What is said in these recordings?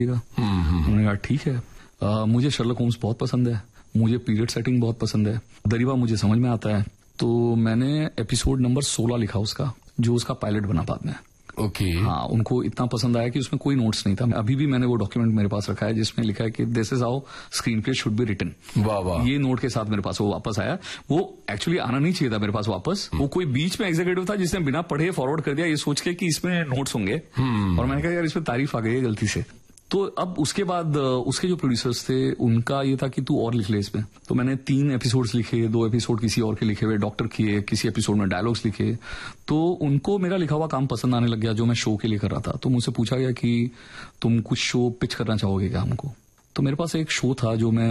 उन्होंने कहा ठीक है। मुझे शर्लक होम्स बहुत पसंद है, मुझे पीरियड सेटिंग बहुत पसंद है, दरिवा मुझे समझ में आता है। तो मैंने एपिसोड नंबर 16 लिखा उसका, जो उसका पायलट बना बाद में। ओके। हाँ, उनको इतना पसंद आया कि उसमें कोई नोट्स नहीं था। अभी भी मैंने वो डॉक्यूमेंट मेरे पास रखा है जिसमें लिखा है कि this is how screen play should be written. वाह वाह। ये नोट के साथ मेरे पास वो वापस आया। वो एक्चुअली आना नहीं चाहिए था मेरे पास वापस। वो कोई बीच में एग्जीक्यूटिव था जिसने बिना पढ़े फॉरवर्ड कर दिया ये सोच के कि इसमें नोट्स होंगे, और मैंने कहा यार इसमें तारीफ आ गई है गलती से। तो अब उसके बाद उसके जो प्रोड्यूसर्स थे उनका ये था कि तू और लिख ले इसमें। तो मैंने 3 एपिसोड्स लिखे, 2 एपिसोड किसी और के लिखे हुए डॉक्टर किए, किसी एपिसोड में डायलॉग्स लिखे। तो उनको मेरा लिखा हुआ काम पसंद आने लग गया जो मैं शो के लिए कर रहा था। तो मुझसे पूछा गया कि तुम कुछ शो पिच करना चाहोगे क्या हमको। तो मेरे पास एक शो था जो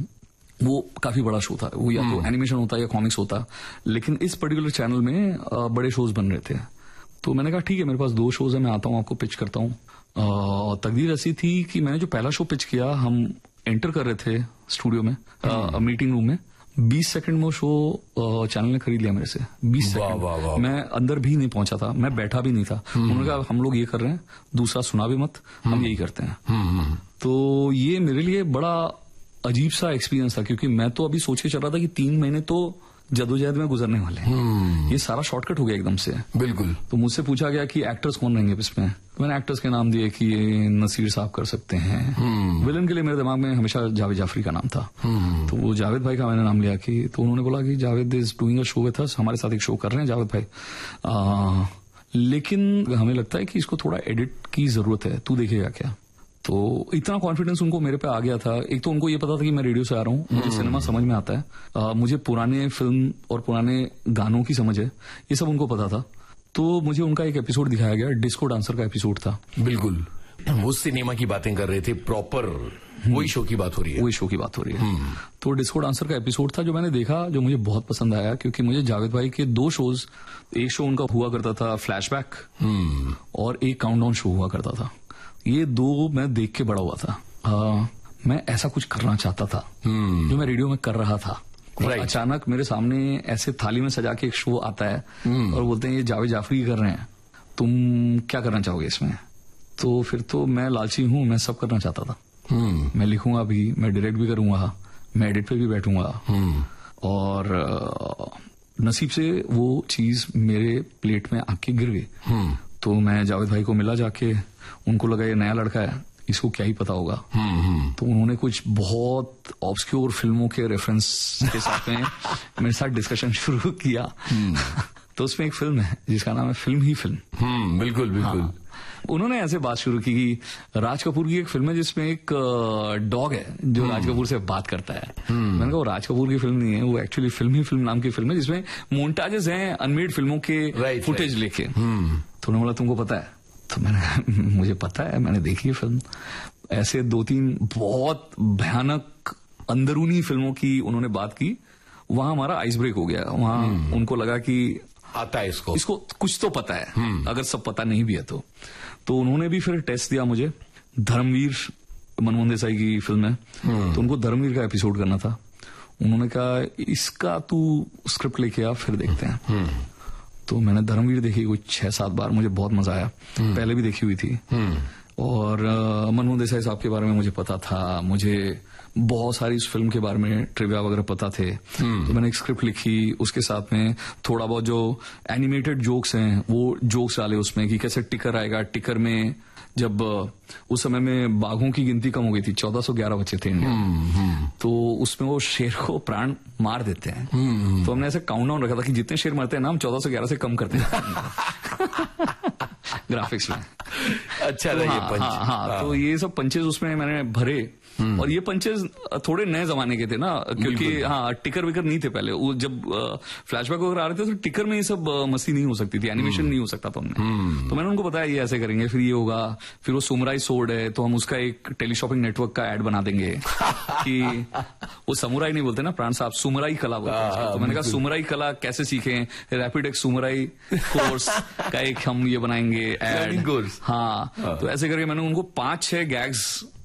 वो काफी बड़ा शो था, वो या तो एनिमेशन होता या कॉमिक्स होता, लेकिन इस पर्टिकुलर चैनल में बड़े शोज बन रहे थे। तो मैंने कहा ठीक है, मेरे पास 2 शोज है, मैं आता हूँ आपको पिच करता हूँ। तकदीर ऐसी थी कि मैंने जो पहला शो पिच किया, हम एंटर कर रहे थे स्टूडियो में, मीटिंग रूम में, 20 सेकंड में वो शो चैनल ने खरीद लिया मेरे से। 20 सेकंड मैं अंदर भी नहीं पहुंचा था, मैं बैठा भी नहीं था। उन्होंने कहा हम लोग ये कर रहे हैं, दूसरा सुना भी मत, हम यही करते हैं। तो ये मेरे लिए बड़ा अजीब सा एक्सपीरियंस था, क्योंकि मैं तो अभी सोच के चल रहा था कि 3 महीने तो जदोजहद में गुजरने वाले हैं। ये सारा शॉर्टकट हो गया एकदम से। बिल्कुल। तो मुझसे पूछा गया कि एक्टर्स कौन रहेंगे इसमें। तो मैंने एक्टर्स के नाम दिए कि ये नसीर साहब कर सकते हैं। विलन के लिए मेरे दिमाग में हमेशा जावेद जाफरी का नाम था। तो वो जावेद भाई का मैंने नाम लिया कि, तो उन्होंने बोला कि Javed is doing a show with us, हमारे साथ एक शो कर रहे हैं जावेद भाई, लेकिन हमें लगता है कि इसको थोड़ा एडिट की जरूरत है, तू देखेगा क्या। तो इतना कॉन्फिडेंस उनको मेरे पे आ गया था। एक तो उनको ये पता था कि मैं रेडियो से आ रहा हूँ, मुझे सिनेमा समझ में आता है, मुझे पुराने फिल्म और पुराने गानों की समझ है, ये सब उनको पता था। तो मुझे उनका एक एपिसोड दिखाया गया, डिस्को डांसर का एपिसोड था। बिल्कुल, वो सिनेमा की बातें कर रहे थे, प्रॉपर वही शो की बात हो रही है। वही शो की बात हो रही है। तो डिस्को डांसर का एपिसोड था जो मैंने देखा, जो मुझे बहुत पसंद आया, क्योंकि मुझे जावेद भाई के 2 शोज, एक शो उनका हुआ करता था फ्लैशबैक, और एक काउंटडाउन शो हुआ करता था। ये 2 मैं देख के बड़ा हुआ था। मैं ऐसा कुछ करना चाहता था जो मैं रेडियो में कर रहा था। अचानक मेरे सामने ऐसे थाली में सजा के एक शो आता है और बोलते हैं ये जावेद जाफरी कर रहे हैं, तुम क्या करना चाहोगे इसमें। तो फिर तो मैं लालची हूं, मैं सब करना चाहता था। मैं लिखूंगा भी, मैं डायरेक्ट भी करूंगा, मैं एडिट पे भी बैठूंगा, और नसीब से वो चीज मेरे प्लेट में आके गिर गई। तो मैं जावेद भाई को मिला जाके, उनको लगा ये नया लड़का है, इसको क्या ही पता होगा। तो उन्होंने कुछ बहुत ऑब्सक्योर फिल्मों के रेफरेंस के साथ में मेरे साथ डिस्कशन शुरू किया। तो उसमें एक फिल्म है जिसका नाम है फिल्म ही फिल्म। बिल्कुल बिल्कुल। हाँ। उन्होंने ऐसे बात शुरू की कि राज कपूर की एक फिल्म है जिसमें एक डॉग है जो राज कपूर से बात करता है। मैंने कहा वो राज कपूर की फिल्म नहीं है, वो एक्चुअली फिल्म ही फिल्म नाम की फिल्म है जिसमें मोन्टाजेस हैं अनमेड फिल्मों के फुटेज लेके। तो उन्होंने बोला तुमको पता है। तो मैंने मुझे पता है, मैंने देखी है फिल्म। ऐसे 2-3 बहुत भयानक अंदरूनी फिल्मों की उन्होंने बात की। वहां हमारा आइस ब्रेक हो गया। वहां उनको लगा कि आता है इसको कुछ तो पता है, अगर सब पता नहीं भी है तो उन्होंने भी फिर टेस्ट दिया मुझे। धर्मवीर मनमोहन देसाई की फिल्म है, तो उनको धर्मवीर का एपिसोड करना था। उन्होंने कहा इसका तू स्क्रिप्ट लेके आ, फिर देखते हैं। तो मैंने धर्मवीर देखी कुछ 6-7 बार, मुझे बहुत मजा आया। पहले भी देखी हुई थी, और मनमोहन देसाई साहब के बारे में मुझे पता था, मुझे बहुत सारी इस फिल्म के बारे में ट्रिविया वगैरह पता थे। तो मैंने एक स्क्रिप्ट लिखी, उसके साथ में थोड़ा बहुत जो एनिमेटेड जोक्स हैं वो जोक्स डाले उसमें, कि कैसे टिकर आएगा। टिकर में जब उस समय में बाघों की गिनती कम हो गई थी, 1411 बच्चे थे इंडिया, तो उसमें वो शेर को प्राण मार देते हैं। तो हमने ऐसे काउंटडाउन रखा था कि जितने शेर मरते हैं ना हम 1411 से कम करते हैं ग्राफिक्स में। अच्छा तो रही पंच। हाँ, तो ये सब पंचेज उसमें मैंने भरे, और ये पंचेज थोड़े नए जमाने के थे ना, क्योंकि हाँ टिकर विकर नहीं थे पहले। वो जब फ्लैशबैक वगैरह आ रहे थे तो टिकर में ये सब मस्ती नहीं हो सकती थी, एनिमेशन नहीं हो सकता था हमने। तो मैंने उनको बताया ये ऐसे करेंगे, फिर ये होगा, फिर वो सुमराई सोर्ड है तो हम उसका एक टेलीशॉपिंग नेटवर्क का ऐड बना देंगे कि वो समुराई नहीं बोलते ना प्राण साहब, सुमराई कला बोलते हैं। तो मैंने कहा सुमराई कला कैसे सीखें, रैपिड एक सुमराई कोर्स का एक हम ये बनाएंगे ऐड। हाँ, तो ऐसे करके मैंने उनको 5-6 गैग्स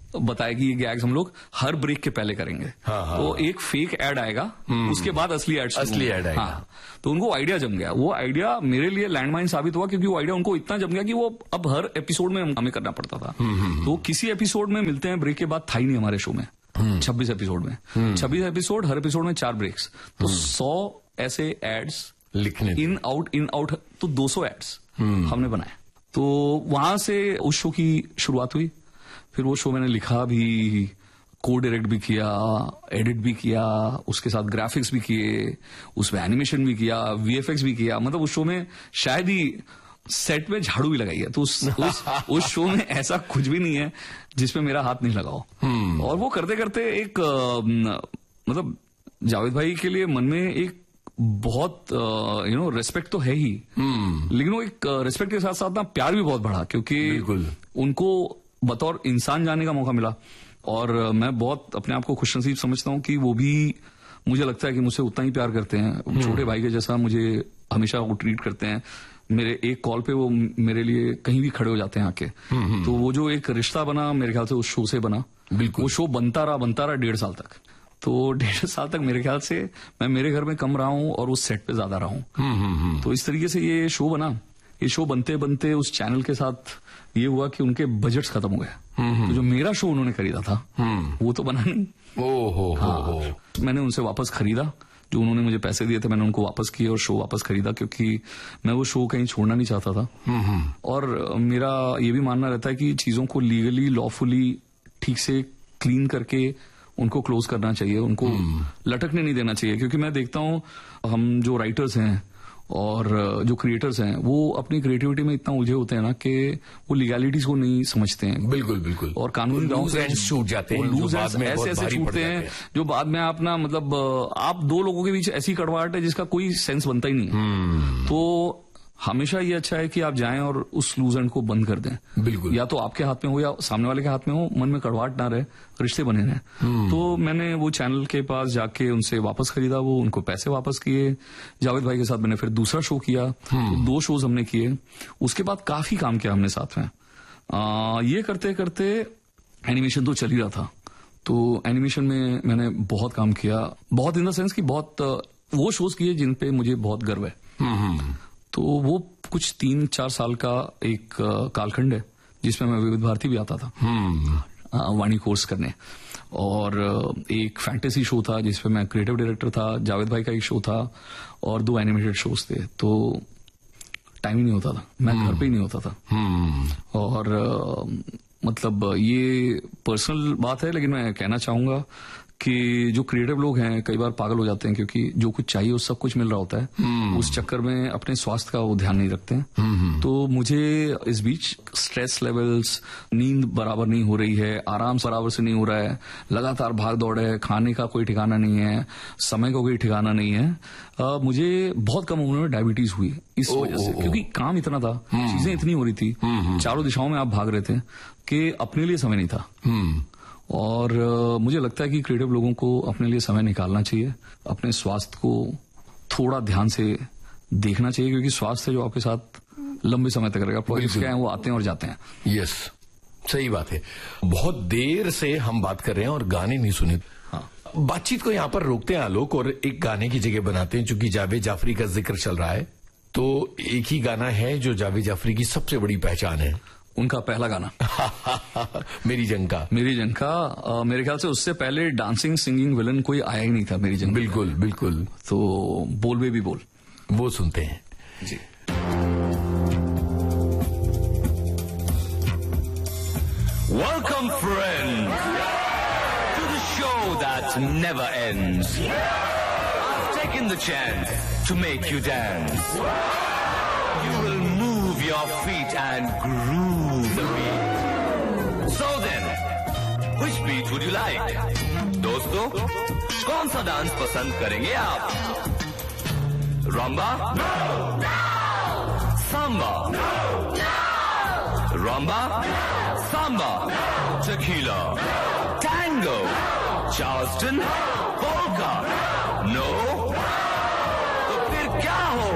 बताया कि ये गैग्स हम लोग हर ब्रेक के पहले करेंगे। तो एक फेक एड आएगा, उसके बाद असली एड आएगा। तो उनको आइडिया जम गया। वो आइडिया मेरे लिए लैंडमाइन साबित हुआ, क्योंकि वो आइडिया उनको इतना जम गया कि वो अब हर एपिसोड में हमें करना पड़ता था। तो किसी एपिसोड में मिलते हैं ब्रेक के बाद था ही नहीं हमारे शो में। 26 एपिसोड में 26 एपिसोड, हर एपिसोड में 4 ब्रेक्स, तो 100 ऐसे एड्स लिखने, इन आउट, तो 200 एड्स हमने बनाए। तो वहां से उस शो की शुरुआत हुई। फिर वो शो मैंने लिखा भी, को डायरेक्ट भी किया, एडिट भी किया, उसके साथ ग्राफिक्स भी किए, उसमें एनिमेशन भी किया, वीएफएक्स भी किया। मतलब उस शो में शायद ही सेट में झाड़ू भी लगाई है। तो उस शो में ऐसा कुछ भी नहीं है जिसमें मेरा हाथ नहीं लगा हो। और वो करते करते एक मतलब जावेद भाई के लिए मन में एक बहुत रेस्पेक्ट तो है ही, लेकिन वो एक रेस्पेक्ट के साथ साथ ना प्यार भी बहुत बढ़ा, क्योंकि उनको बतौर इंसान जानने का मौका मिला। और मैं बहुत अपने आप को खुशनसीब समझता हूं कि वो भी, मुझे लगता है कि मुझसे उतना ही प्यार करते हैं। छोटे भाई के जैसा मुझे हमेशा वो ट्रीट करते हैं। मेरे एक कॉल पे वो मेरे लिए कहीं भी खड़े हो जाते हैं आके। तो वो जो एक रिश्ता बना, मेरे ख्याल से उस शो से बना। बिल्कुल, वो शो बनता रहा 1.5 साल तक। तो 1.5 साल तक मेरे ख्याल से मैं मेरे घर में कम रहा हूं और उस सेट पे ज्यादा रहा हूं। तो इस तरीके से ये शो बना। ये शो बनते बनते उस चैनल के साथ ये हुआ कि उनके बजट्स खत्म हो गए। तो जो मेरा शो उन्होंने खरीदा था वो तो बना नहीं। मैंने उनसे वापस खरीदा, जो उन्होंने मुझे पैसे दिए थे मैंने उनको वापस किए और शो वापस खरीदा, क्योंकि मैं वो शो कहीं छोड़ना नहीं चाहता था। और मेरा ये भी मानना रहता है कि चीजों को लीगली, लॉफुली, ठीक से क्लीन करके उनको क्लोज करना चाहिए, उनको लटकने नहीं देना चाहिए। क्योंकि मैं देखता हूं हम जो राइटर्स हैं और जो क्रिएटर्स हैं, वो अपनी क्रिएटिविटी में इतना उलझे होते हैं ना कि वो लीगैलिटीज को नहीं समझते हैं। बिल्कुल। और कानूनी लूज एंड्स छूट जाते हैं, लूज एंड्स ऐसे छूटते हैं जो बाद में आप ना, मतलब आप दो लोगों के बीच ऐसी कड़वाहट है जिसका कोई सेंस बनता ही नहीं। तो हमेशा ये अच्छा है कि आप जाएं और उस लूज एंड को बंद कर दें। बिल्कुल, या तो आपके हाथ में हो या सामने वाले के हाथ में हो, मन में कड़वाहट ना रहे, रिश्ते बने रहें। तो मैंने वो चैनल के पास जाके उनसे वापस खरीदा, वो उनको पैसे वापस किए। जावेद भाई के साथ मैंने फिर दूसरा शो किया, तो 2 शोज हमने किए। उसके बाद काफी काम किया हमने साथ में। ये करते करते एनिमेशन तो चल ही रहा था। तो एनिमेशन में मैंने बहुत काम किया, बहुत इन द सेंस कि बहुत वो शोज किए जिन पे मुझे बहुत गर्व है। तो वो कुछ 3-4 साल का एक कालखंड है जिसमें मैं विविध भारती भी आता था वाणी कोर्स करने। और एक फैंटेसी शो था जिसपे मैं क्रिएटिव डायरेक्टर था, जावेद भाई का एक शो था, और 2 एनिमेटेड शोज थे। तो टाइम ही नहीं होता था, मैं घर पे ही नहीं होता था। और मतलब ये पर्सनल बात है, लेकिन मैं कहना चाहूंगा कि जो क्रिएटिव लोग हैं कई बार पागल हो जाते हैं, क्योंकि जो कुछ चाहिए वो सब कुछ मिल रहा होता है। उस चक्कर में अपने स्वास्थ्य का वो ध्यान नहीं रखते हैं। तो मुझे इस बीच स्ट्रेस लेवल्स, नींद बराबर नहीं हो रही है, आराम बराबर से नहीं हो रहा है, लगातार भाग दौड़ है, खाने का कोई ठिकाना नहीं है, समय का कोई ठिकाना नहीं है। मुझे बहुत कम उम्र में डायबिटीज हुई इस वजह से, क्योंकि काम इतना था, चीजें इतनी हो रही थी, चारों दिशाओं में आप भाग रहे थे कि अपने लिए समय नहीं था। और मुझे लगता है कि क्रिएटिव लोगों को अपने लिए समय निकालना चाहिए, अपने स्वास्थ्य को थोड़ा ध्यान से देखना चाहिए, क्योंकि स्वास्थ्य है जो आपके साथ लंबे समय तक रहेगा। प्रोजेक्ट्स क्या है वो आते हैं और जाते हैं। यस, सही बात है। बहुत देर से हम बात कर रहे हैं और गाने नहीं सुने। बातचीत को यहाँ पर रोकते हैं आलोक और एक गाने की जगह बनाते हैं। चूंकि जावेद जाफरी का जिक्र चल रहा है, तो एक ही गाना है जो जावेद जाफरी की सबसे बड़ी पहचान है, उनका पहला गाना मेरी जंग का। मेरे ख्याल से उससे पहले डांसिंग सिंगिंग विलन कोई आया ही नहीं था मेरी जंग। बिल्कुल। तो बोल बेबी बोल, वो सुनते हैं जी। Welcome friends to the show that never ends. I've taken the chance to make you dance. You will move your feet and groove the beat. So then, which beat would you like? दोस्तों, कौन सा dance पसंद करेंगे आप? Rumba? No! Samba? No! Rumba? Samba? Tequila? Tango? Charleston? Polka? No? तो फिर क्या हो?